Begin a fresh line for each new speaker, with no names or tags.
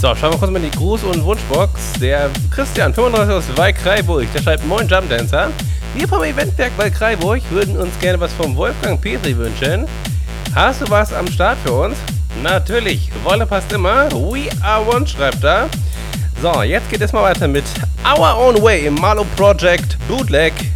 So, schauen wir kurz mal in die Gruß- und Wunschbox. Der Christian, 35 aus Waldkraiburg, der schreibt: Moin Jumpdancer. Wir vom Eventwerk Waldkraiburg würden uns gerne was vom Wolfgang Petri wünschen. Hast du was am Start für uns? Natürlich, Wolle passt immer. We are one, schreibt er. So, jetzt geht es mal weiter mit Our Own Way im Malo Project Bootleg.